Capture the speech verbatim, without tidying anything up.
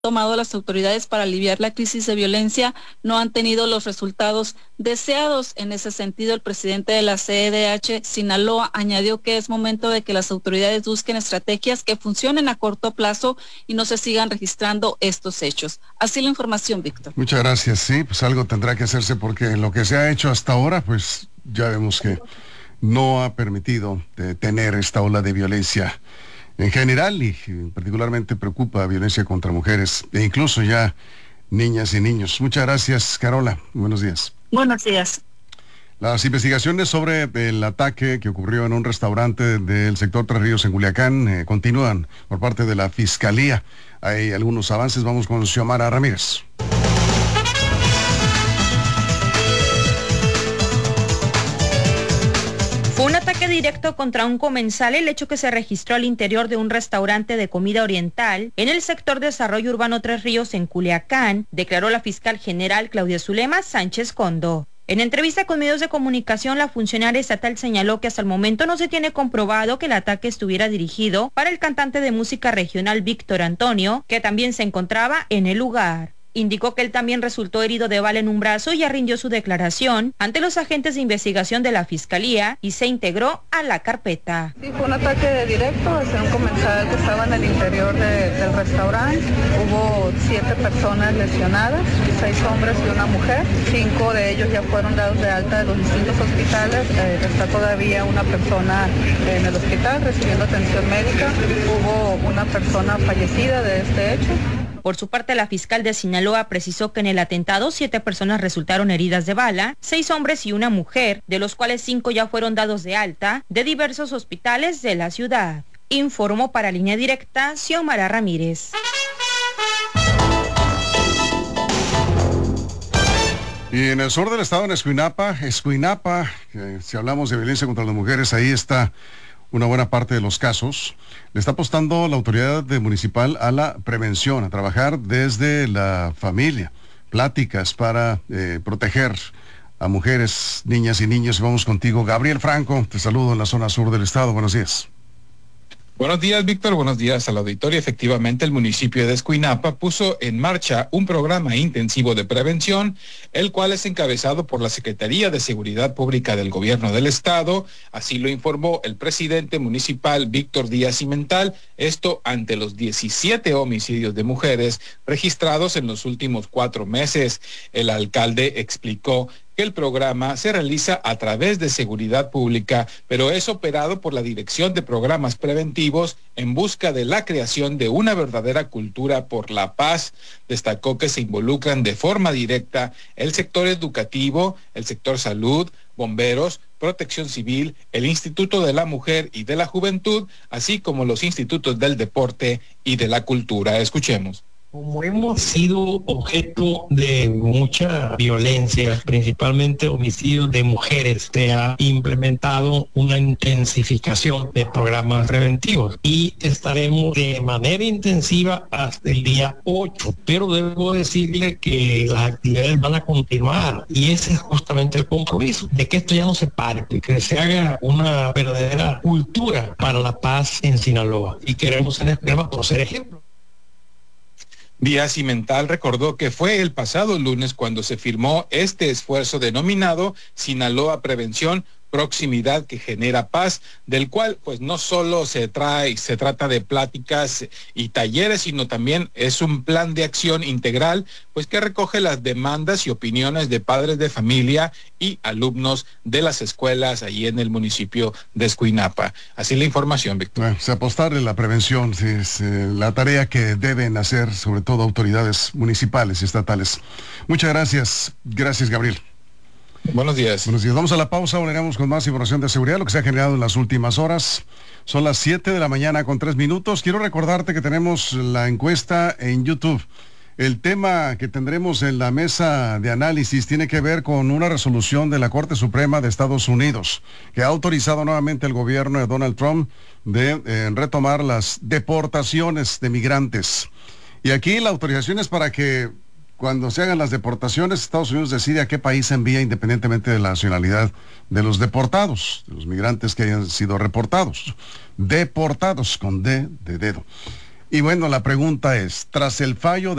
tomado las autoridades para aliviar la crisis de violencia no han tenido los resultados deseados. En ese sentido, el presidente de la C E D H Sinaloa añadió que es momento de que las autoridades busquen estrategias que funcionen a corto plazo y no se sigan registrando estos hechos. Así la información, Víctor. Muchas gracias. Sí, pues algo tendrá que hacerse porque lo que se ha hecho hasta ahora, pues ya vemos que no ha permitido detener esta ola de violencia en general y particularmente preocupa violencia contra mujeres e incluso ya niñas y niños. Muchas gracias, Carola. Buenos días. Buenos días. Las investigaciones sobre el ataque que ocurrió en un restaurante del sector Tres Ríos en Culiacán eh, continúan por parte de la Fiscalía. Hay algunos avances. Vamos con Xiomara Ramírez. Fue un ataque directo contra un comensal el hecho que se registró al interior de un restaurante de comida oriental en el sector Desarrollo Urbano Tres Ríos en Culiacán, declaró la fiscal general Claudia Zulema Sánchez Condo. En entrevista con medios de comunicación, la funcionaria estatal señaló que hasta el momento no se tiene comprobado que el ataque estuviera dirigido para el cantante de música regional Víctor Antonio, que también se encontraba en el lugar. Indicó que él también resultó herido de bala en un brazo y ya rindió su declaración ante los agentes de investigación de la Fiscalía y se integró a la carpeta. Sí, fue un ataque de directo hacia un comensal que estaba en el interior de, del restaurante. Hubo siete personas lesionadas, seis hombres y una mujer. Cinco de ellos ya fueron dados de alta de los distintos hospitales. Eh, está todavía una persona en el hospital recibiendo atención médica. Hubo una persona fallecida de este hecho. Por su parte, la fiscal de Sinaloa precisó que en el atentado siete personas resultaron heridas de bala, seis hombres y una mujer, de los cuales cinco ya fueron dados de alta de diversos hospitales de la ciudad. Informó para Línea Directa Xiomara Ramírez. Y en el sur del estado, en Escuinapa, Escuinapa, eh, si hablamos de violencia contra las mujeres, ahí está una buena parte de los casos. Le está apostando la autoridad municipal a la prevención, a trabajar desde la familia, pláticas para eh, proteger a mujeres, niñas y niños. Vamos contigo, Gabriel Franco, te saludo en la zona sur del estado. Buenos días. Buenos días, Víctor. Buenos días al auditorio. Efectivamente, el municipio de Escuinapa puso en marcha un programa intensivo de prevención, el cual es encabezado por la Secretaría de Seguridad Pública del Gobierno del Estado. Así lo informó el presidente municipal, Víctor Díaz Cimental, esto ante los diecisiete homicidios de mujeres registrados en los últimos cuatro meses. El alcalde explicó que el programa se realiza a través de seguridad pública, pero es operado por la Dirección de Programas Preventivos en busca de la creación de una verdadera cultura por la paz. Destacó que se involucran de forma directa el sector educativo, el sector salud, bomberos, protección civil, el Instituto de la Mujer y de la Juventud, así como los institutos del deporte y de la cultura. Escuchemos. Como hemos sido objeto de mucha violencia, principalmente homicidios de mujeres, se ha implementado una intensificación de programas preventivos y estaremos de manera intensiva hasta el día ocho. Pero debo decirle que las actividades van a continuar y ese es justamente el compromiso, de que esto ya no se pare, de que se haga una verdadera cultura para la paz en Sinaloa. Y queremos en este tema por ser ejemplo. Díaz Cimental recordó que fue el pasado lunes cuando se firmó este esfuerzo denominado Sinaloa Prevención, proximidad que genera paz, del cual pues no solo se trae, se trata de pláticas y talleres, sino también es un plan de acción integral, pues que recoge las demandas y opiniones de padres de familia y alumnos de las escuelas allí en el municipio de Escuinapa. Así la información, Víctor. Bueno, se apostar en la prevención, sí, es eh, la tarea que deben hacer sobre todo autoridades municipales y estatales. Muchas gracias. Gracias, Gabriel. Buenos días. Buenos días. Vamos a la pausa, volveremos con más información de seguridad, lo que se ha generado en las últimas horas. Son las siete de la mañana con tres minutos. Quiero recordarte que tenemos la encuesta en YouTube. El tema que tendremos en la mesa de análisis tiene que ver con una resolución de la Corte Suprema de Estados Unidos, que ha autorizado nuevamente al gobierno de Donald Trump de eh, retomar las deportaciones de migrantes. Y aquí la autorización es para que cuando se hagan las deportaciones, Estados Unidos decide a qué país envía independientemente de la nacionalidad de los deportados, de los migrantes que hayan sido reportados. Deportados con D de dedo. Y bueno, la pregunta es, tras el fallo de